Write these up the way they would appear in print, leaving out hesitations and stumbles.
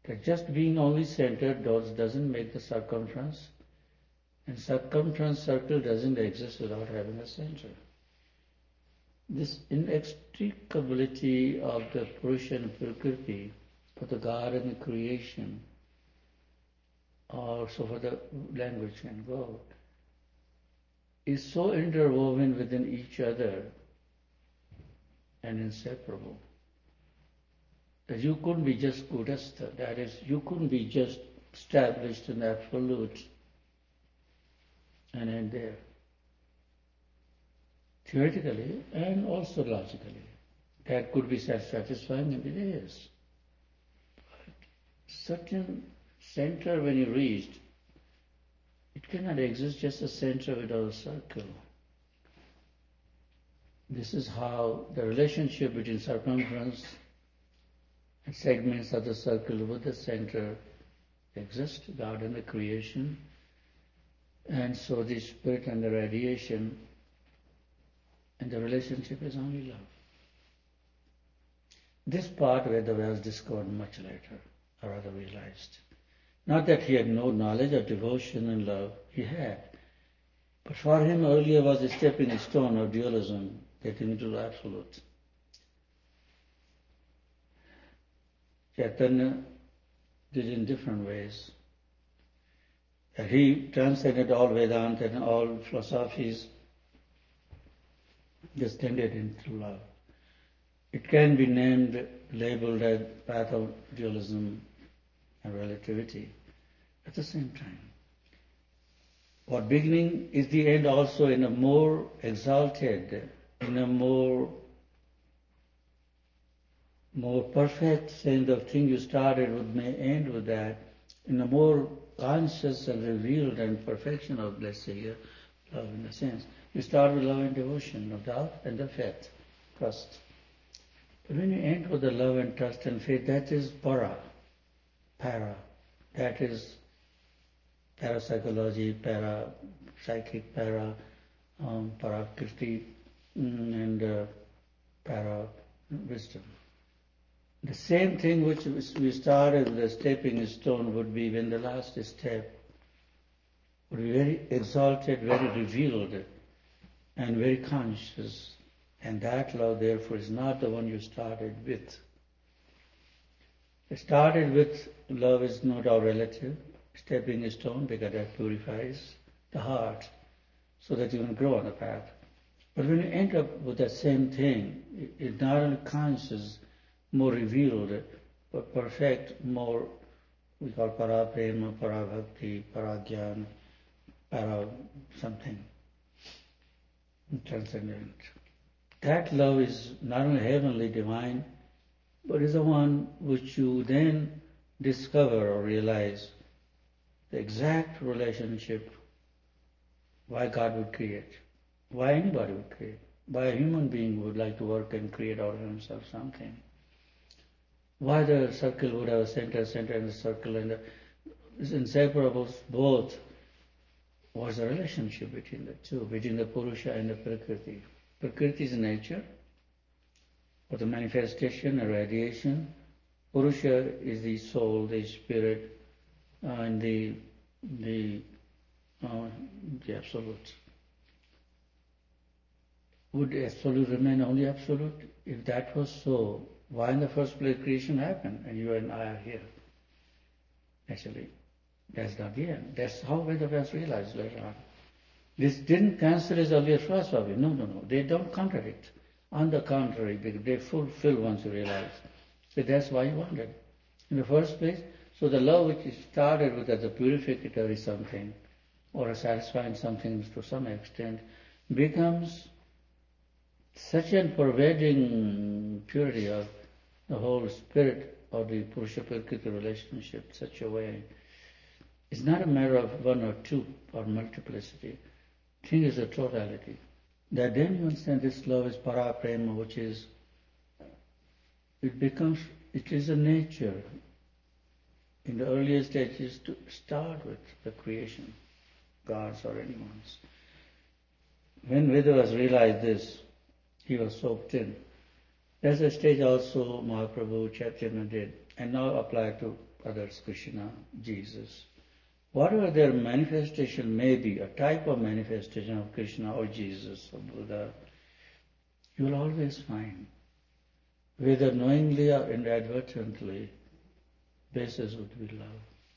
That just being only centered doesn't make the circumference, and circumference circle doesn't exist without having a center. This inextricability of the Purusha and Prakriti, for the God and the creation, also for the language can go, is so interwoven within each other and inseparable that you couldn't be just Kudastha, that is, you couldn't be just established in absolute and end there. Theoretically and also logically. That could be self-satisfying, and it is. But certain center when you reached, it cannot exist just a center without a circle. This is how the relationship between circumference and segments of the circle with the center exist, God and the creation. And so the spirit and the radiation, and the relationship is only love. This part Vedavyas discovered much later, or rather realized. Not that he had no knowledge of devotion and love, he had. But for him earlier was a stepping stone of dualism, getting into the absolute. Chaitanya did in different ways. And he transcended all Vedanta and all philosophies, just tended into love. It can be named, labeled as path of dualism and relativity at the same time. What beginning is the end also in a more exalted, in a more perfect sense of thing you started with may end with that, in a more conscious and revealed and perfection of, let's say here, love in a sense. You start with love and devotion, no doubt, and the faith, trust. But when you end with the love and trust and faith, that is para. That is parapsychology, para-psychic, para-prakriti, and para-wisdom. The same thing which we started with the stepping stone would be when the last step would be very exalted, very revealed, and very conscious. And that love, therefore, is not the one you started with. Started with love is no doubt relative, stepping stone, because that purifies the heart so that you can grow on the path. But when you end up with that same thing, it's not only conscious, more revealed, but perfect, more, we call para prema, para bhakti, para jnana, para something transcendent. That love is not only heavenly, divine, but is the one which you then discover or realize the exact relationship why God would create, why anybody would create, why a human being would like to work and create out of himself something, why the circle would have a center and the circle, and it's inseparable both. What's the relationship between the two, between the Purusha and the Prakriti? Prakriti is nature, or the manifestation or radiation. Purusha is the soul, the spirit, and the absolute. Would absolute remain only absolute? If that was so, why in the first place creation happened and you and I are here? Actually, that's not the end. That's how Vedavyas realized later on. This didn't cancel his earlier philosophy. No. They don't contradict. On the contrary, they fulfill once you realize. So that's why he wanted. In the first place, so the love which started with as a purificatory something, or a satisfying something to some extent, becomes such a pervading purity of the whole spirit of the Purusha-Prakriti relationship, such a way. It's not a matter of one or two or multiplicity. Thing is a totality. That then you understand this love is para prema, which is, it is a nature in the earlier stages to start with the creation, God's or anyone's. When Vedavyas realized this, he was soaked in. That's a stage also Mahaprabhu Chaitanya did, and now applied to others, Krishna, Jesus. Whatever their manifestation may be, a type of manifestation of Krishna or Jesus or Buddha, you will always find, whether knowingly or inadvertently, basis would be love.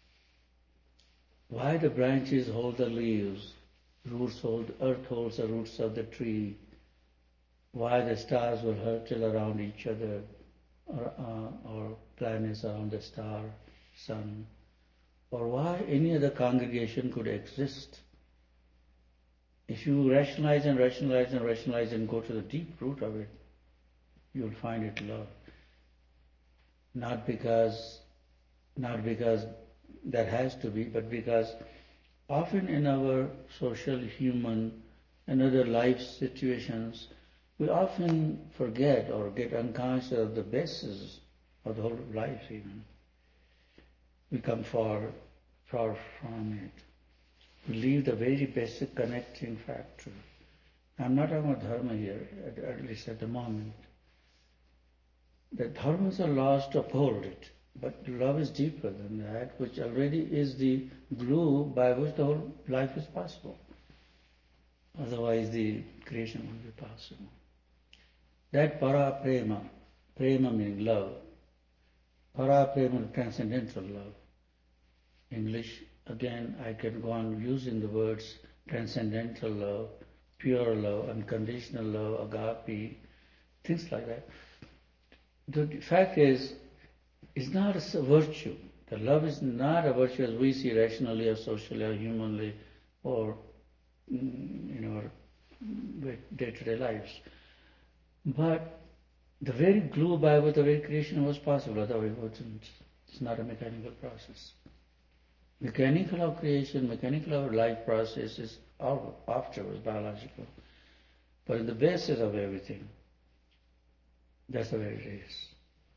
Why the branches hold the leaves, earth holds the roots of the tree, why the stars will hurtle around each other, or planets around the star, sun, or why any other congregation could exist. If you rationalize and rationalize and rationalize and go to the deep root of it, you'll find it love. Not because that has to be, but because often in our social, human, and other life situations, we often forget or get unconscious of the basis of the whole life even. We come far from it. We leave the very basic connecting factor. I'm not talking about dharma here, at least at the moment. The dharmas are laws to uphold it, but love is deeper than that, which already is the glue by which the whole life is possible. Otherwise the creation won't be possible. That para prema meaning love, para prema transcendental love. English, again, I can go on using the words transcendental love, pure love, unconditional love, agape, things like that. The fact is, it's not a virtue. The love is not a virtue as we see rationally or socially or humanly or in our day-to-day lives. But the very glue by which the very creation was possible, otherwise it wasn't. It's not a mechanical process. Mechanical of creation, mechanical of life process is afterwards, biological. But in the basis of everything, that's the way it is.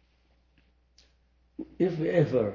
If ever,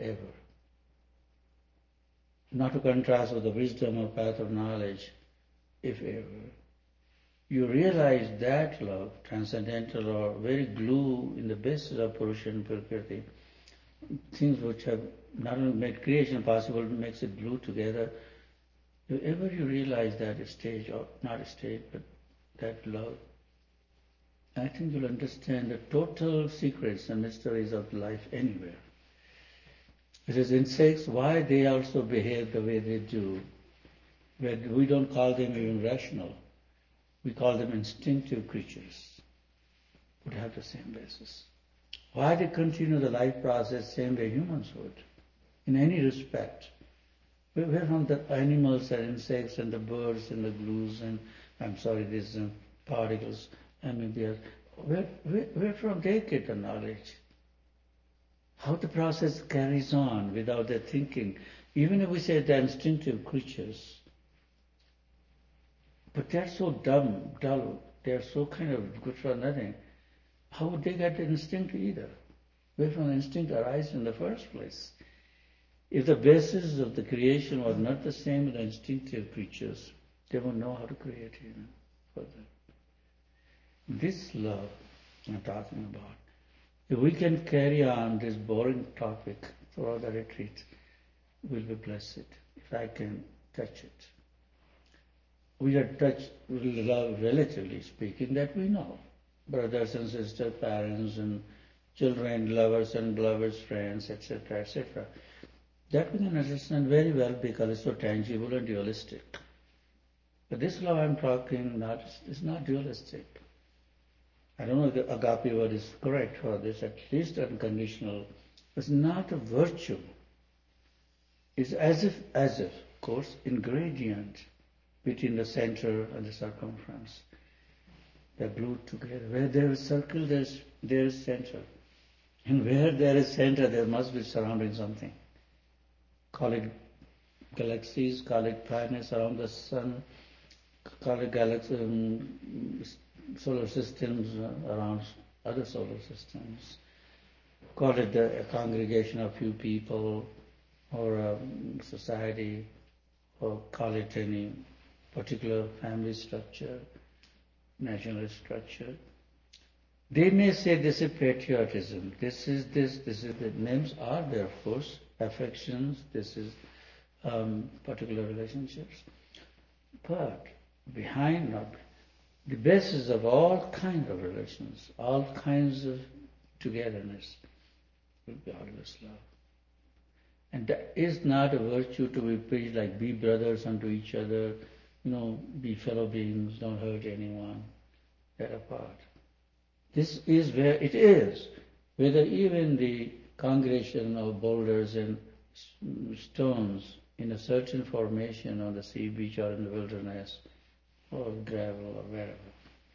not to contrast with the wisdom or path of knowledge, if ever, you realize that love, transcendental or very glue in the basis of Purusha and Prakriti, things which have not only made creation possible, makes it glue together. If ever you realize that stage, or not a stage, but that love, I think you'll understand the total secrets and mysteries of life anywhere. It is insects, why they also behave the way they do. We don't call them even rational. We call them instinctive creatures. Would have the same basis. Why they continue the life process same way humans would, in any respect. We're from the animals and insects and the birds and the glues and, these particles, where from they get the knowledge? How the process carries on without their thinking. Even if we say they're instinctive creatures, but they're so dull, they're so kind of good for nothing. How would they get the instinct either? Where from the instinct arises in the first place? If the basis of the creation was not the same with the instinctive creatures, they won't know how to create even further. This love I'm talking about, if we can carry on this boring topic throughout the retreat, we'll be blessed if I can touch it. We have touched love, relatively speaking, that we know. Brothers and sisters, parents and children, lovers and lovers, friends, etc., etc. That we can understand very well because it's so tangible and dualistic. But this love I'm talking is not dualistic. I don't know if the agape word is correct for this, at least unconditional. It's not a virtue. It's as if, of course, ingredient between the center and the circumference. They're glued together. Where there is circle, there is center. And where there is center, there must be surrounding something. Call it galaxies, call it planets around the sun, call it solar systems around other solar systems. Call it a congregation of few people or a society, or call it any particular family structure, national structure. They may say this is patriotism, this is this, this is the names are there, of course, affections, this is particular relationships. But behind the basis of all kinds of relations, all kinds of togetherness will be always love. And that is not a virtue to be preached like be brothers unto each other, be fellow beings, don't hurt anyone, that apart. This is where it is. Whether even the congregation of boulders and stones in a certain formation on the sea beach or in the wilderness or gravel or wherever.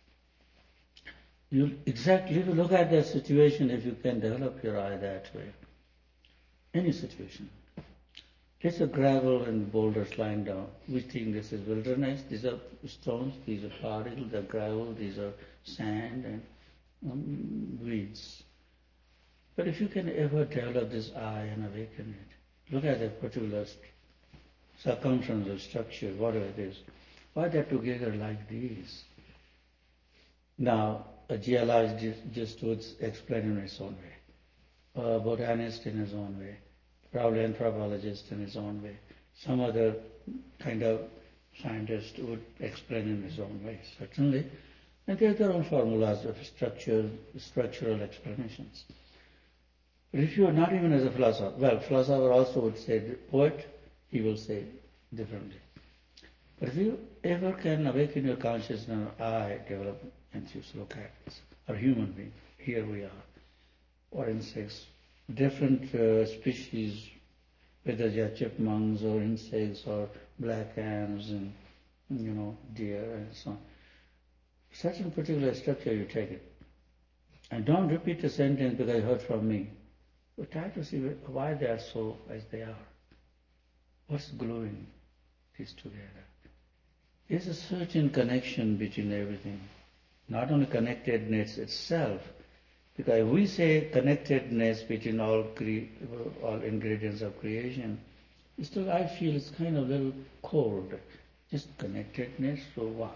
You exactly look at that situation if you can develop your eye that way. Any situation. There's a gravel and boulders lying down. We think this is wilderness. These are stones, these are particles, they're gravel, these are sand and weeds. But if you can ever develop this eye and awaken it, look at that particular circumference or structure, whatever it is. Why they're together like these? Now, a geologist would explain in his own way, a botanist in his own way, probably anthropologist in his own way, some other kind of scientist would explain in his own way, certainly. And they have their own formulas of structural explanations. But if you are not even as a philosopher, well, philosopher also would say, the poet, he will say differently. But if you ever can awaken your consciousness, eye develop, and just look at this, or human being, here we are, or insects, different species, whether they are chipmunks or insects or black ants and, deer and so on. Such a particular structure you take it. And don't repeat the sentence because I heard from me. But try to see why they are so as they are. What's gluing these together? There's a certain connection between everything. Not only connectedness itself, because if we say connectedness between all ingredients of creation, still I feel it's kind of a little cold. Just connectedness, so what?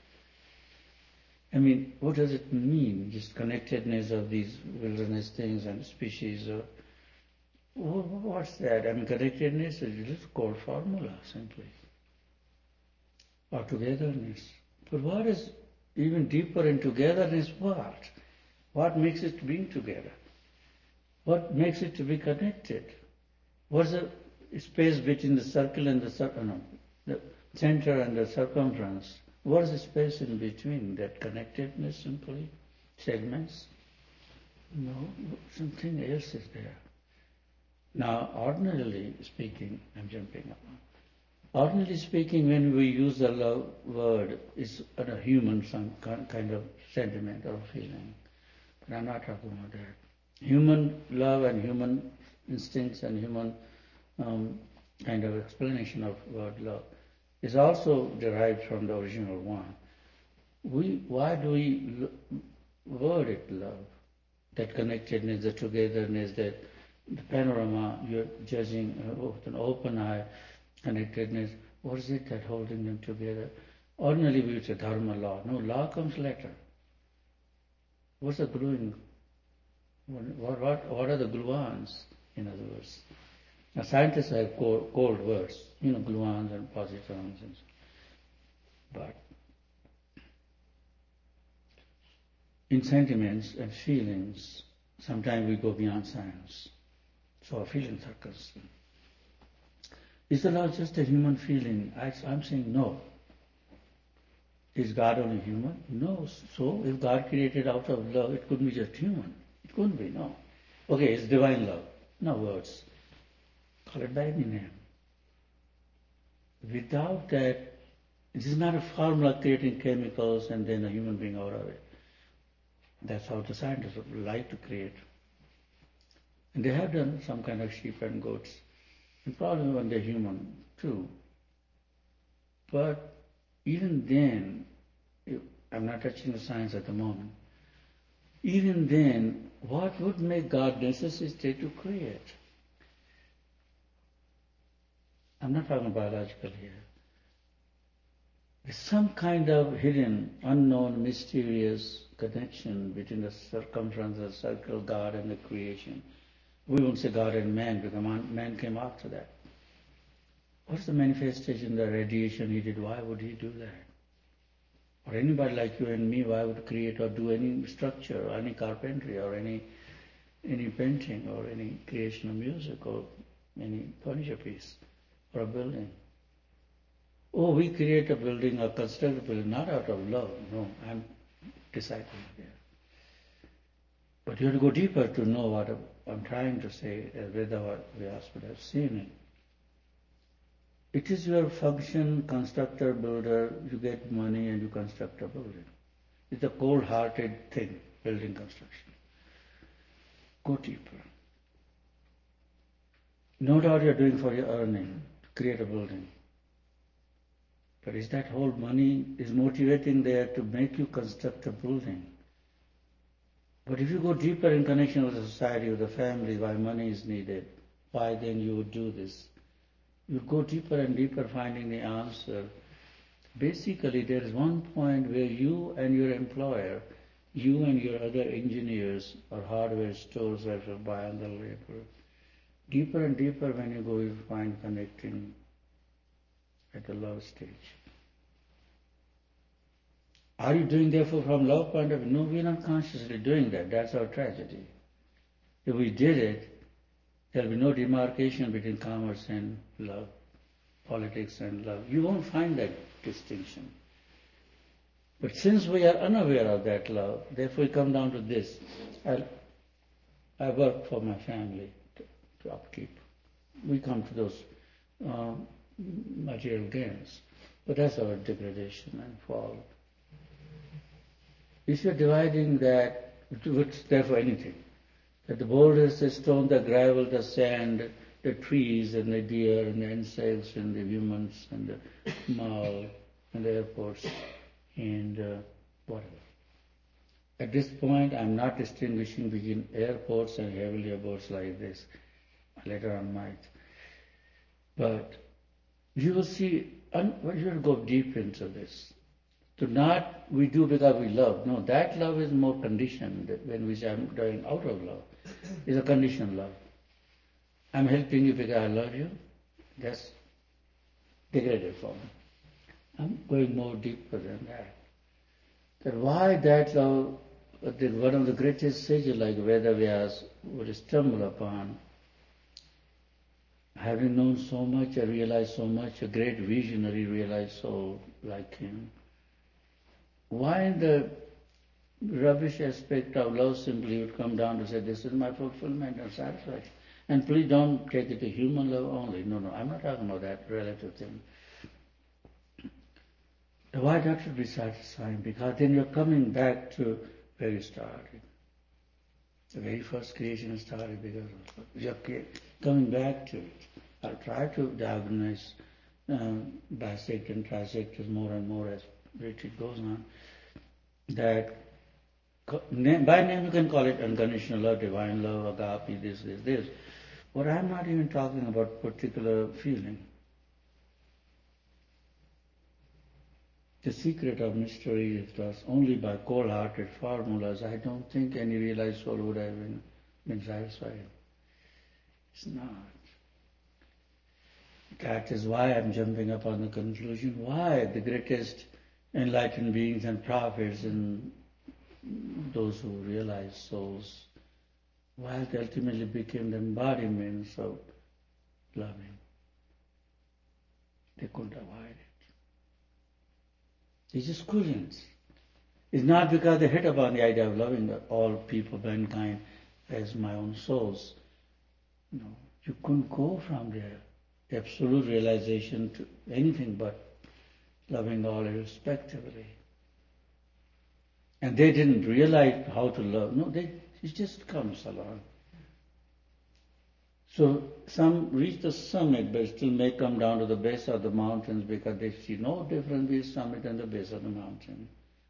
I mean, what does it mean, just connectedness of these wilderness things and species? What's that? I mean, connectedness is just cold formula, simply. Or togetherness. But what is even deeper in togetherness? What? What makes it being together? What makes it to be connected? What's the space between the circle and the center and the circumference? What is the space in between? That connectedness simply? Segments? No, something else is there. Now, ordinarily speaking, I'm jumping up. Ordinarily speaking, when we use the love word, it's a human some kind of sentiment or feeling. But I'm not talking about that. Human love and human instincts and human kind of explanation of word love is also derived from the original one. Why do we word it love? That connectedness, the togetherness, that the panorama, you're judging with an open eye, connectedness. What is it that holding them together? Ordinarily we would say dharma, law. No, law comes later. What's the gluing? What are the gluons, in other words? Now scientists have cold words, gluons and positons and so. But in sentiments and feelings, sometimes we go beyond science. So our feelings are concerned. Is the love just a human feeling? I'm saying no. Is God only human? No. So if God created out of love, it couldn't be just human. It couldn't be, no. Okay, it's divine love. No words. Call it by any name. Without that, it is not a formula creating chemicals and then a human being out of it. That's how the scientists would like to create. And they have done some kind of sheep and goats. And probably when they're human too. But even then, I'm not touching the science at the moment, even then, what would make God necessary to create? I'm not talking biological here. There's some kind of hidden, unknown, mysterious connection between the circumference, the circle, God and the creation. We won't say God and man because man came after that. What's the manifestation, the radiation he did? Why would he do that? Or anybody like you and me, why would create or do any structure or any carpentry or any painting or any creation of music or any furniture piece or a building? Oh, we create a building or construct a building not out of love. No, I'm discipling there. But you have to go deeper to know what I'm trying to say, as Veda Vyas would have seen it. It is your function, constructor, builder, you get money and you construct a building. It's a cold-hearted thing, building construction. Go deeper. No doubt you're doing for your earning, to create a building. But is that whole money is motivating there to make you construct a building? But if you go deeper in connection with the society, with the family, why money is needed, why then you would do this? You go deeper and deeper finding the answer. Basically, there is one point where you and your employer, you and your other engineers or hardware stores that will buy on the labor, deeper and deeper when you go, you find connecting at the love stage. Are you doing therefore from love point of view? No, we are not consciously doing that. That's our tragedy. If we did it, there will be no demarcation between commerce and love, politics and love. You won't find that distinction. But since we are unaware of that love, therefore we come down to this. I work for my family to upkeep. We come to those material gains. But that's our degradation and fall. If you're dividing that, which therefore anything, that the boulders, the stone, the gravel, the sand, the trees and the deer and the insects and the humans and the mall and the airports and whatever. At this point, I'm not distinguishing between airports and heavenly abodes like this. Later on might. But you will see, you will go deep into this. To not we do because we love. No, that love is more conditioned. When we say I'm doing out of love, is a conditioned love. I'm helping you because I love you. That's degraded form. I'm going more deeper than that. That why that love, one of the greatest sages like Veda Vyas would stumble upon, having known so much, I realized so much, a great visionary realized so like him. Why in the rubbish aspect of love simply would come down to say, this is my fulfillment and satisfaction. And please don't take it to human love only. No, I'm not talking about that relative thing. Why that should be satisfying? Because then you're coming back to where you started. The very first creation started because you're coming back to it. I'll try to diagnose, bisect and trisect as more and more as retreat goes on. That by name you can call it unconditional love, divine love, agape, this. But I'm not even talking about particular feeling. The secret of mystery is thus only by cold-hearted formulas. I don't think any realized soul would have been satisfied. It's not. That is why I'm jumping up on the conclusion. Why the greatest enlightened beings and prophets and those who realized souls, why they ultimately became the embodiments of loving. They couldn't avoid it. They just couldn't. It's not because they hit upon the idea of loving all people, mankind, as my own souls. No, you couldn't go from there. Absolute realization to anything but loving all irrespectively. And they didn't realize how to love. No, it just comes along. So some reach the summit but still may come down to the base of the mountains because they see no difference between the summit and the base of the mountain.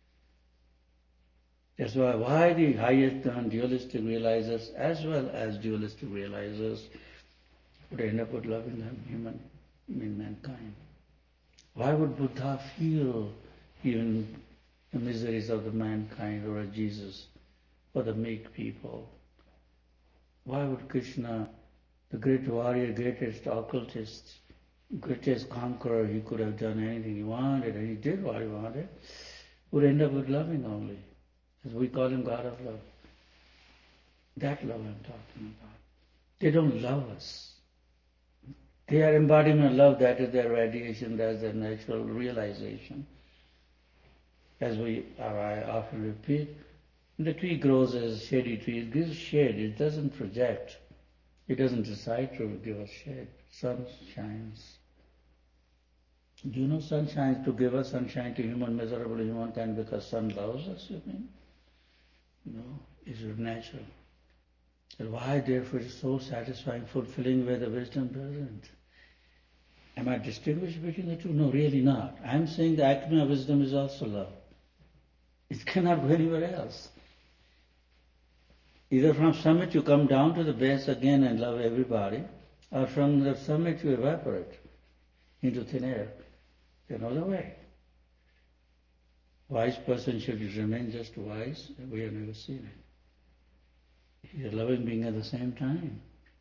That's why the highest dualistic realizers as well as dualistic realizers would end up with loving mankind. Why would Buddha feel even the miseries of the mankind, or a Jesus for the meek people? Why would Krishna, the great warrior, greatest occultist, greatest conqueror, he could have done anything he wanted, and he did what he wanted, would end up with loving only? As we call him God of love. That love I'm talking about. They don't love us. They are embodiment of love, that is their radiation, that is their natural realization. As I often repeat, the tree grows as a shady tree, it gives shade, it doesn't project. It doesn't decide to give us shade. Sun shines. Do you know sun shines to give us sunshine to human, miserable humankind because sun loves us, you mean? No, it's natural. And why therefore is so satisfying, fulfilling where the wisdom doesn't? Am I distinguishing between the two? No, really not. I'm saying the acme of wisdom is also love. It cannot go anywhere else. Either from summit you come down to the base again and love everybody, or from the summit you evaporate into thin air. There's no other way. Wise person should remain just wise, and we have never seen it. He's a loving being at the same time.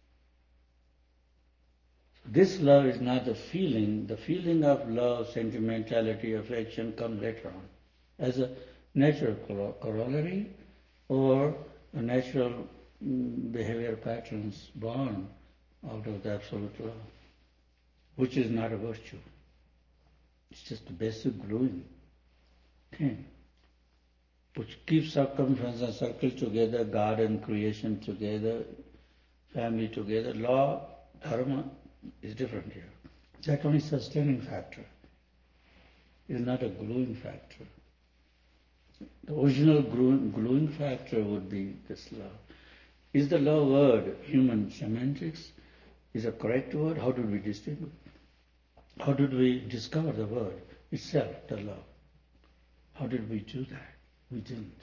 This love is not the feeling. The feeling of love, sentimentality, affection come later on as a natural corollary or a natural behavior patterns born out of the absolute love, which is not a virtue. It's just a basic gluing thing, which keeps circumference and circle together, God and creation together, family together. Law, dharma is different here. That only sustaining factor. It is not a gluing factor. The original gluing factor would be this love. Is the love word human semantics? Is a correct word? How did we distinguish? How did we discover the word itself, the love? How did we do that? We didn't.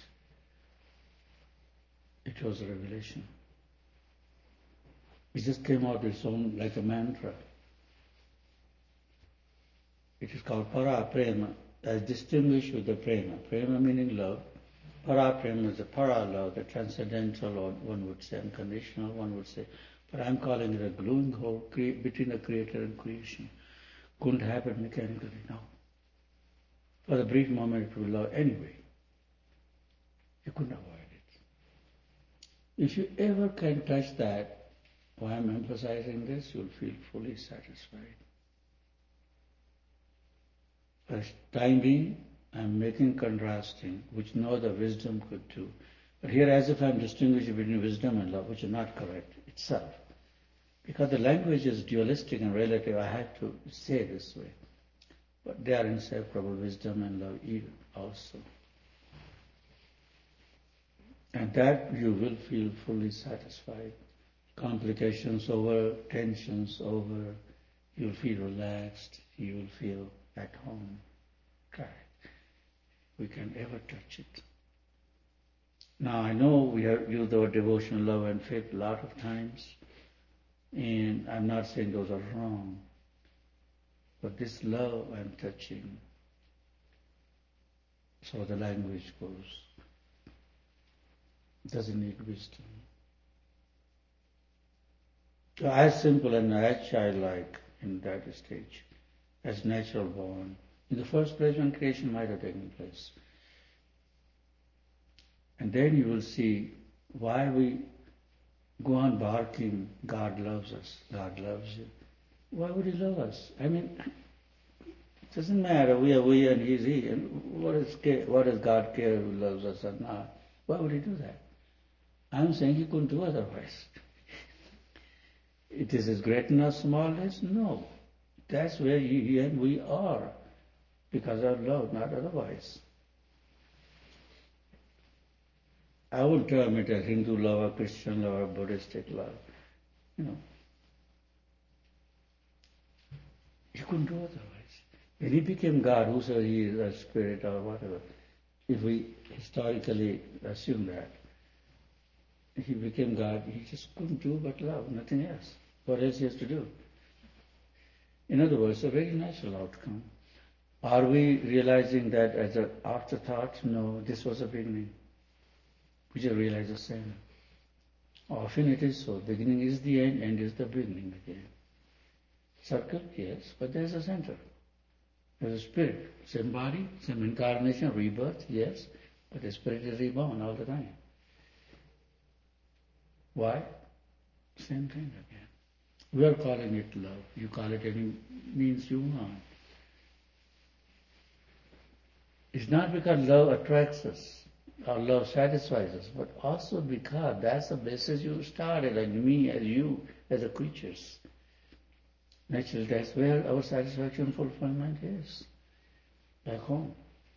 It was a revelation. It just came out its own like a mantra. It is called para prema, as distinguished with the prema. Prema meaning love. Para prema is the para love, the transcendental, or one would say unconditional, one would say, but I'm calling it a gluing hole between the creator and creation. Couldn't happen mechanically, no. For the brief moment it will love anyway. You couldn't avoid it. If you ever can touch that, why I'm emphasizing this, you'll feel fully satisfied. For the time being, I'm making contrasting, which no other wisdom could do. But here as if I'm distinguishing between wisdom and love, which is not correct itself. Because the language is dualistic and relative, I have to say this way. But they are inseparable, wisdom and love even also. And that you will feel fully satisfied. Complications over, tensions over, you'll feel relaxed, you will feel at home. Try it. We can ever touch it. Now I know we have used the word devotion, love and faith a lot of times, and I'm not saying those are wrong. But this love I'm touching, so the language goes, doesn't need wisdom. So as simple and as childlike in that stage, as natural born, in the first place when creation might have taken place. And then you will see why we go on barking, God loves us, God loves you. Why would he love us? I mean, it doesn't matter, we are we and he is he. And what does God care who loves us or not? Why would he do that? I'm saying he couldn't do otherwise. It is his greatness, smallness? No. That's where he and we are, because of love, not otherwise. I would term it as Hindu love or Christian love or Buddhistic love. You know. He couldn't do otherwise. When he became God, who said he is a spirit or whatever, if we historically assume that, he became God, he just couldn't do but love, nothing else. What else he has to do? In other words, a very natural outcome. Are we realizing that as an afterthought? No, this was a beginning. We just realize the same. Often it is so. Beginning is the end, end is the beginning again. Circle, yes, but there's a center. There's a spirit. Same body, same incarnation, rebirth, yes, but the spirit is reborn all the time. Why? Same thing again. We are calling it love. You call it any means you want. It's not because love attracts us or love satisfies us, but also because that's the basis you started, like me as you, as the creatures. Naturally, that's where our satisfaction and fulfillment is, back home.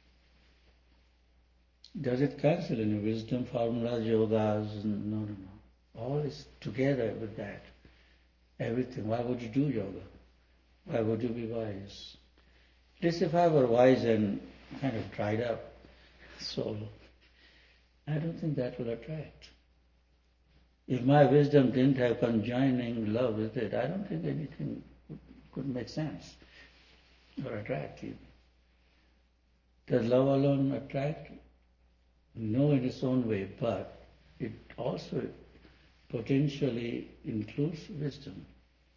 Does it cancel any wisdom, formulas, yogas? No, no, no. All is together with that. Everything. Why would you do yoga? Why would you be wise? At least if I were wise and kind of dried up soul, I don't think that will attract. If my wisdom didn't have conjoining love with it, I don't think anything could make sense or attract you. Does love alone attract? No, in its own way, but it also potentially includes wisdom.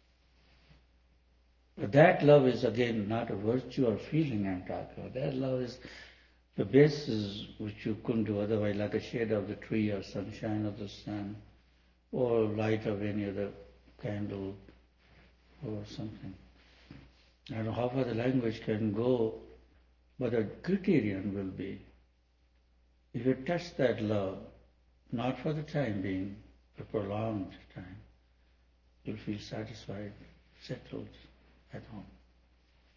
But that love is again not a virtue or feeling I'm talking about. That love is the basis which you couldn't do otherwise, like a shade of the tree or sunshine of the sun or light of any other candle or something. I don't know how far the language can go, but the criterion will be, if you touch that love, not for the time being, a prolonged time, you'll feel satisfied, settled at home.